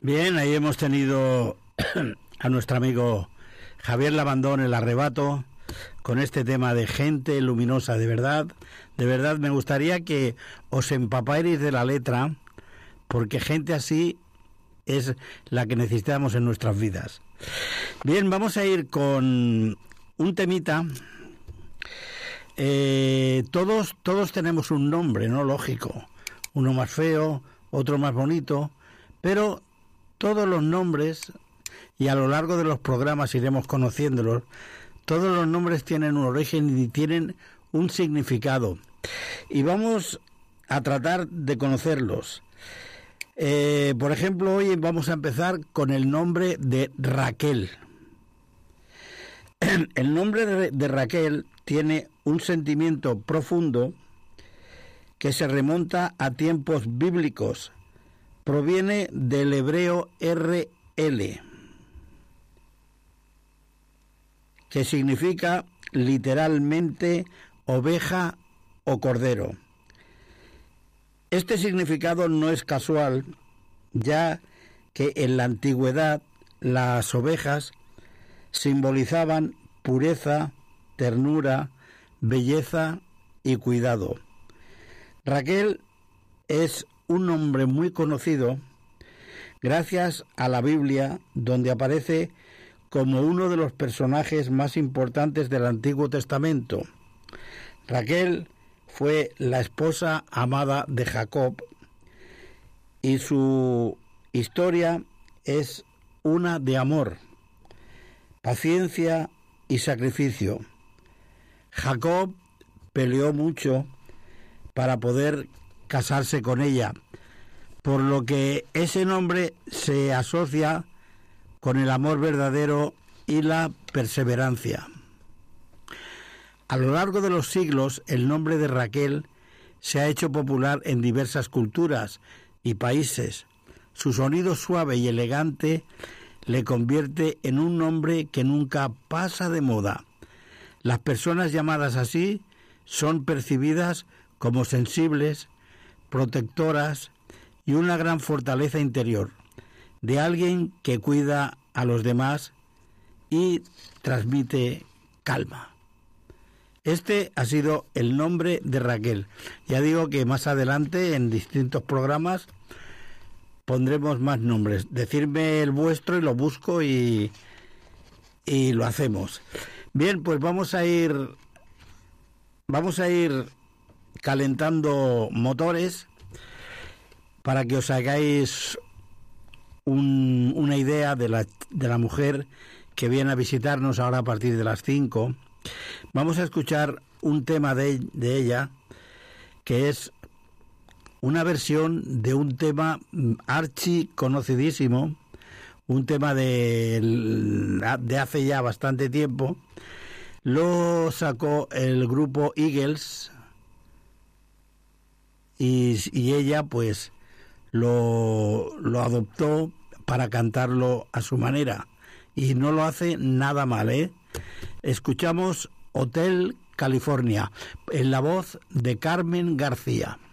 Bien, ahí hemos tenido a nuestro amigo Javier Labandón, El Arrebato, con este tema de gente luminosa. De verdad me gustaría que os empapáis de la letra, porque gente así es la que necesitamos en nuestras vidas. Bien, vamos a ir con un temita. Todos tenemos un nombre, ¿no? Lógico. Uno más feo, otro más bonito, pero todos los nombres, y a lo largo de los programas iremos conociéndolos, todos los nombres tienen un origen y tienen un significado. Y vamos a tratar de conocerlos. Por ejemplo, hoy vamos a empezar con el nombre de Raquel. El nombre de Raquel tiene un sentimiento profundo que se remonta a tiempos bíblicos. Proviene del hebreo RL, que significa literalmente oveja o cordero. Este significado no es casual, ya que en la antigüedad las ovejas simbolizaban pureza, ternura, belleza y cuidado. Raquel es un nombre muy conocido gracias a la Biblia, donde aparece como uno de los personajes más importantes del Antiguo Testamento. Raquel fue la esposa amada de Jacob y su historia es una de amor, paciencia y sacrificio. Jacob peleó mucho para poder casarse con ella, por lo que ese nombre se asocia con el amor verdadero y la perseverancia. A lo largo de los siglos, el nombre de Raquel se ha hecho popular en diversas culturas y países. Su sonido suave y elegante le convierte en un nombre que nunca pasa de moda. Las personas llamadas así son percibidas como sensibles, protectoras y una gran fortaleza interior, de alguien que cuida a los demás y transmite calma. Este ha sido el nombre de Raquel. Ya digo que más adelante en distintos programas pondremos más nombres. Decidme el vuestro y lo busco y lo hacemos. Bien, pues vamos a ir calentando motores para que os hagáis una idea de la mujer que viene a visitarnos ahora a partir de las 5. Vamos a escuchar un tema de ella, que es una versión de un tema archi conocidísimo, un tema de hace ya bastante tiempo. Lo sacó el grupo Eagles y ella pues lo adoptó para cantarlo a su manera, y no lo hace nada mal, ¿eh? Escuchamos Hotel California en la voz de Carmen García.